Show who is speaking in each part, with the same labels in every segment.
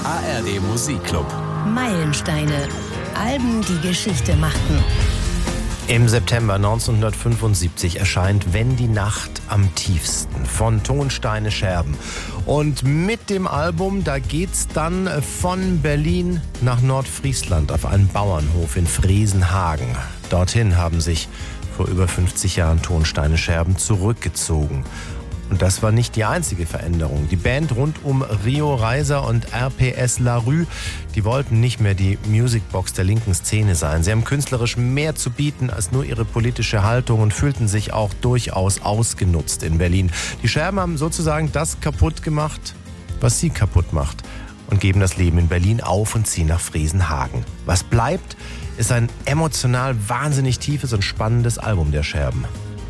Speaker 1: ARD Musikclub.
Speaker 2: Meilensteine. Alben, die Geschichte machten.
Speaker 3: Im September 1975 erscheint Wenn die Nacht am tiefsten von Tonsteine Scherben. Und mit dem Album, da geht's dann von Berlin nach Nordfriesland auf einen Bauernhof in Friesenhagen. Dorthin haben sich vor über 50 Jahren Tonsteine Scherben zurückgezogen. Und das war nicht die einzige Veränderung. Die Band rund um Rio Reiser und RPS La Rue, die wollten nicht mehr die Musicbox der linken Szene sein. Sie haben künstlerisch mehr zu bieten als nur ihre politische Haltung und fühlten sich auch durchaus ausgenutzt in Berlin. Die Scherben haben sozusagen das kaputt gemacht, was sie kaputt macht, und geben das Leben in Berlin auf und ziehen nach Friesenhagen. Was bleibt, ist ein emotional wahnsinnig tiefes und spannendes Album der Scherben.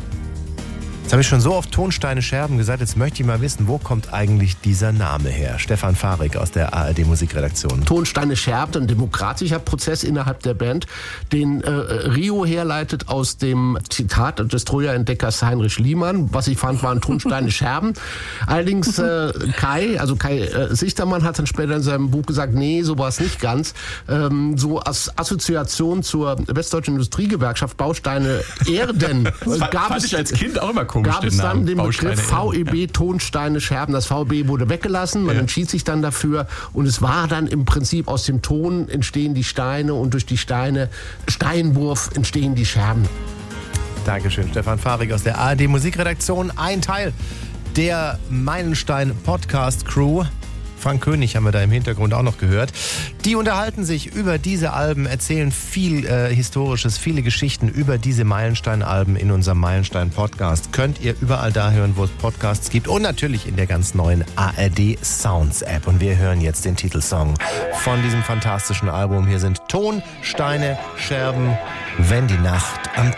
Speaker 3: Jetzt habe ich schon so oft Tonsteine Scherben gesagt, jetzt möchte ich mal wissen, wo kommt eigentlich dieser Name her? Stefan Fahrig aus der ARD Musikredaktion.
Speaker 4: Tonsteine Scherben, ein demokratischer Prozess innerhalb der Band, den Rio herleitet aus dem Zitat des Troja-Entdeckers Heinrich Liemann. Was ich fand, waren Tonsteine Scherben. Allerdings Kai Sichtermann hat dann später in seinem Buch gesagt, nee, so war es nicht ganz. So als Assoziation zur Westdeutschen Industriegewerkschaft Bausteine Erden
Speaker 5: fand ich als Kind auch immer komisch.
Speaker 4: Gab es dann den Begriff VEB Tonsteine Scherben. Das VEB wurde weggelassen, man entschied sich dann dafür und es war dann im Prinzip aus dem Ton entstehen die Steine und durch die Steine, Steinwurf, entstehen die Scherben.
Speaker 3: Dankeschön, Stefan Fahrig aus der ARD Musikredaktion. Ein Teil der Meilenstein Podcast Crew. Frank König haben wir da im Hintergrund auch noch gehört. Die unterhalten sich über diese Alben, erzählen viel Historisches, viele Geschichten über diese Meilenstein-Alben in unserem Meilenstein-Podcast. Könnt ihr überall da hören, wo es Podcasts gibt und natürlich in der ganz neuen ARD Sounds-App. Und wir hören jetzt den Titelsong von diesem fantastischen Album. Hier sind Tonsteine Scherben, Wenn die Nacht am